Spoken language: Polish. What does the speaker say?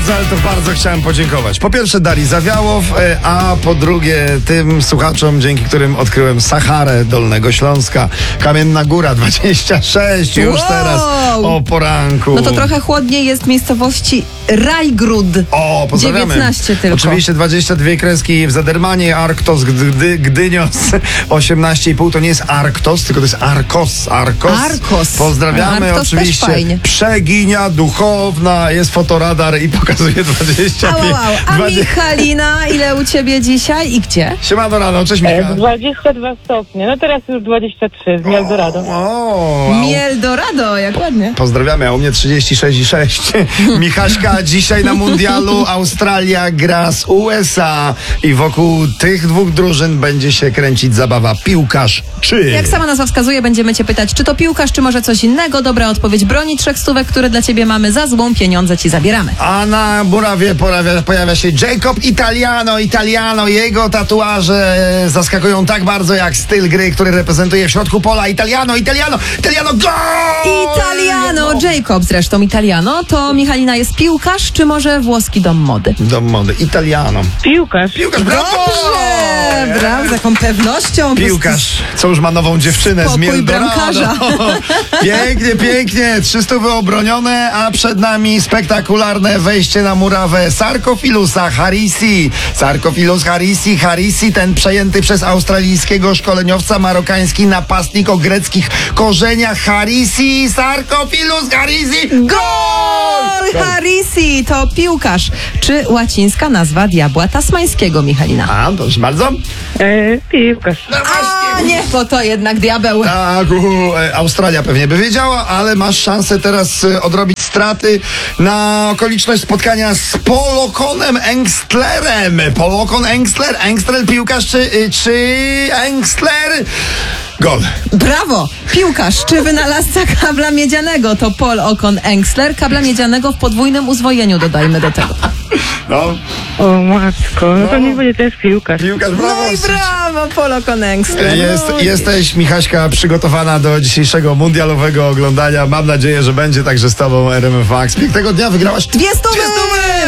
bardzo, ale to bardzo chciałem podziękować. Po pierwsze Darii Zawiałow, a po drugie tym słuchaczom, dzięki którym odkryłem Saharę Dolnego Śląska. Kamienna Góra 26 już teraz o poranku. No to trochę chłodniej jest w miejscowości Rajgród. O, pozdrawiamy. 19 tylko. Oczywiście 22 kreski w Zadermanie, Arktos, Gdynios 18,5 to nie jest Arktos, tylko to jest Arkos. Arkos. Pozdrawiamy Arktos oczywiście. też fajnie. Przeginia duchowna, jest fotoradar i pokazuje 25. A Michalina, ile u ciebie dzisiaj i gdzie? Siemano rano, cześć Michał. 22 stopnie, no teraz już 23 z Eldorado. Eldorado, jak ładnie. Pozdrawiamy, a u mnie 36,6. Michaśka, dzisiaj na mundialu Australia gra z USA i wokół tych dwóch drużyn będzie się kręcić zabawa piłkarz czy... Jak sama nazwa wskazuje, będziemy cię pytać, czy to piłkarz, czy może coś innego. Dobra odpowiedź broni 3 stówek, które dla ciebie mamy. Za złą pieniądze ci zabieramy. A na murawie pojawia się Jacob Italiano. Jego tatuaże zaskakują tak bardzo jak styl gry, który reprezentuje w środku pola. Italiano, gol! Italiano, Jacob zresztą Italiano. To Michalina jest piłkarz, czy może włoski dom mody? Dom mody, Italiano. Piłkarz. Brawo! Dobrze, brawo, z jaką pewnością. Piłkarz, co już ma nową dziewczynę z Spokój Mieldorado. bramkarza. Pięknie. 300 obronione, a przed nami spektakularne wejście na murawę Sarkofilusa Harisi. Harisi, ten przejęty przez australijskiego szkoleniowca marokański napastnik o greckich korzeniach. Sarkofilus Harisi. Gol! Harisi to piłkarz. Czy łacińska nazwa diabła tasmańskiego, Michalina? A, proszę bardzo. Piłkarz. A nie, bo to jednak diabeł. Tak, Australia pewnie by wiedziała, ale masz szansę teraz odrobić straty na okoliczność spotkania z Polokonem Engstlerem. Engstler piłkarz czy Engstler? Gol. Brawo! Piłkarz czy wynalazca kabla miedzianego? To Paul Okon Engstler. Kabla miedzianego w podwójnym uzwojeniu, dodajmy do tego. No. O matko, no to nie będzie też piłkarz. Piłkarz, brawo. No i brawo, Paul Okon Engstler. Jesteś, Michaśka, przygotowana do dzisiejszego mundialowego oglądania. Mam nadzieję, że będzie także z tobą RMF Max. Pięknego dnia, wygrałaś 200!